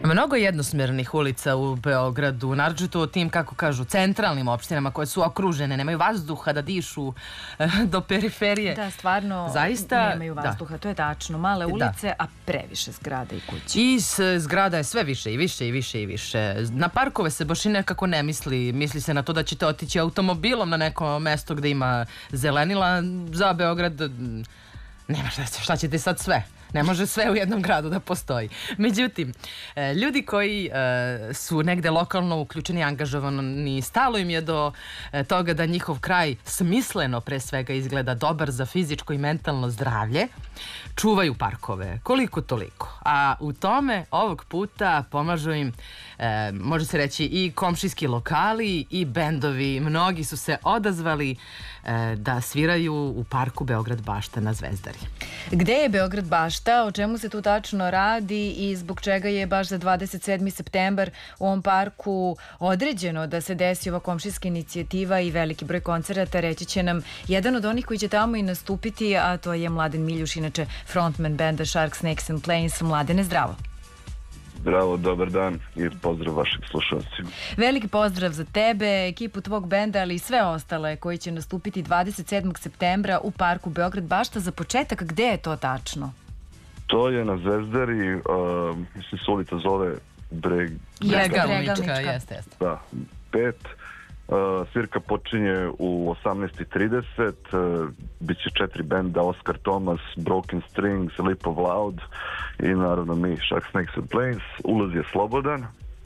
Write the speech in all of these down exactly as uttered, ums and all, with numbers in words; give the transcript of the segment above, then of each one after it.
Mnogo jednosmernih ulica u Beogradu, naročito u tim, kako kažu, centralnim opštinama koje su okružene, nemaju vazduha da dišu do periferije. Da, stvarno Zaista, nemaju vazduha, da. To je tačno. Male ulice, da. A previše zgrada i kuće. I zgrada je sve više i više i više i više. Na parkove se baš i nekako ne misli. Misli se na to da ćete otići automobilom na neko mesto gde ima zelenila. Za Beograd nema šta, šta ćete sad sve. Ne može sve u jednom gradu da postoji. Međutim, ljudi koji su negde lokalno uključeni, angažovani, stalo im je do toga da njihov kraj smisleno pre svega izgleda dobar za fizičko i mentalno zdravlje, čuvaju parkove, koliko toliko. A u tome ovog puta pomažu im, može se reći, i komšijski lokali i bendovi. Mnogi su se odazvali da sviraju u parku Beograd Bašta na Zvezdari. Gde je Beograd Bašta? O čemu se tu tačno radi i zbog čega je baš za dvadeset sedmi septembar u ovom parku određeno da se desi ova komšijska inicijativa i veliki broj koncerata? Reći će nam jedan od onih koji će tamo i nastupiti, a to je Mladen Miljuš, inače frontman benda Shark Snakes and Planes. Mladene, zdravo. Zdravo, dobar dan i pozdrav vašim slušalcima. Veliki pozdrav za tebe, ekipu tvog benda, ali i sve ostale koji će nastupiti dvadeset sedmog septembra u parku Beograd Bašta. Za početak, gde je to tačno? To je na Zvezdari, uh, mislim se ulica zove Breg... Bregalnička, jeste, jeste. Da, pet. Uh, svirka počinje u osamnaest i trideset, uh, biće četiri benda, Oscar Thomas, Broken Strings, Lip of Loud i naravno mi, Shark Snakes and Planes. Ulaz je slobodan.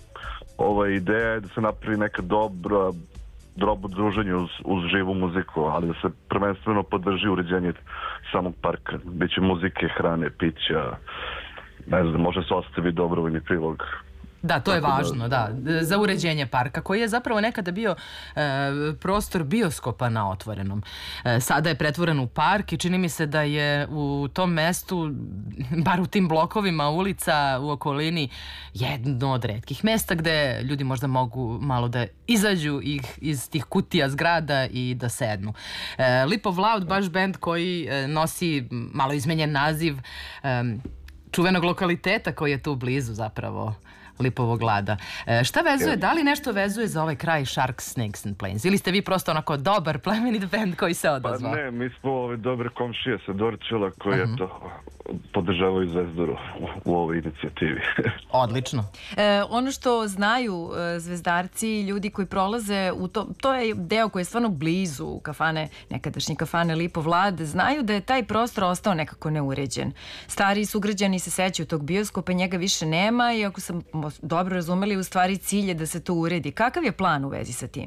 Ova ideja je da se napravi neka dobra drobo druženje uz, uz živu muziku, ali da se prvenstveno podrži uređenje samog parka. Biće muzike, hrane, pića, ne znam, može se ostavi dobrovoljni prilog. Da, to je važno, da, za uređenje parka, koji je zapravo nekada bio e, prostor bioskopa na otvorenom. E, sada je pretvoren u park i čini mi se da je u tom mestu, bar u tim blokovima ulica u okolini, jedno od retkih mesta gde ljudi možda mogu malo da izađu ih, iz tih kutija zgrada i da sednu. E, Lip of Loud, baš band koji e, nosi malo izmenjen naziv e, čuvenog lokaliteta koji je tu blizu zapravo Lipovog Lada. E, šta vezuje, da li nešto vezuje za ovaj kraj Shark Snakes and Planes? Ili ste vi prosto onako dobar plemenit band koji se odazvao? Pa ne, mi smo ove dobre komšije sa Dorčela koji uh-huh. je to podržavaju Zvezdaru u ovoj inicijativi. Odlično. E, ono što znaju e, zvezdarci, ljudi koji prolaze u to, to je deo koji je stvarno blizu kafane, nekadašnje kafane Lipov Lad, znaju da je taj prostor ostao nekako neuređen. Stariji sugrađani se sećaju tog bioskopa, njega više nema i ako sam dobro razumeli, u stvari cilj je da se to uredi. Kakav je plan u vezi sa tim?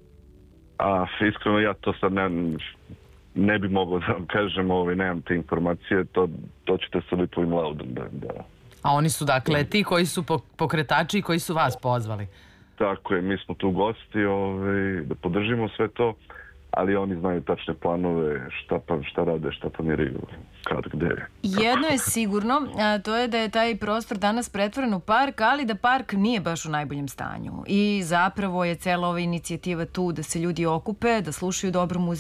A, iskreno, ja to sad ne, ne bi mogao da vam kažem, ovaj, nemam te informacije, to, to ćete sa Lipovim Laudom da, da... A oni su dakle ti koji su pokretači i koji su vas pozvali? Tako je, mi smo tu gosti, ovaj, da podržimo sve to, ali oni znaju tačne planove, šta, pa, šta rade, šta planiraju, kad, gde. Jedno je sigurno, a to je da je taj prostor danas pretvoren u park, ali da park nije baš u najboljem stanju. I zapravo je cela ova inicijativa tu da se ljudi okupe, da slušaju dobru muziku,